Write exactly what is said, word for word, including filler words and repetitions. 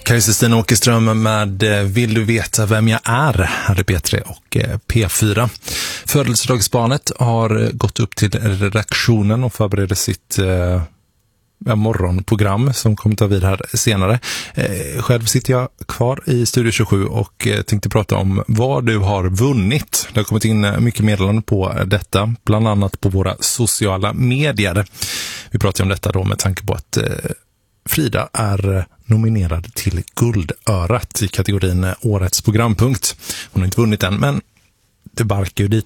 Kajsa Stina Åkerström med Vill du veta vem jag är? Här är P tre och P fyra. Födelsedagsbarnet har gått upp till redaktionen och förbereder sitt eh, morgonprogram som kommer ta vid här senare. Eh, själv sitter jag kvar i Studio tjugosju och eh, tänkte prata om vad du har vunnit. Det har kommit in mycket meddelanden på detta, bland annat på våra sociala medier. Vi pratar om detta då med tanke på att eh, Frida är nominerad till Guldörat i kategorin Årets programpunkt. Hon har inte vunnit än, men det barkar ju dit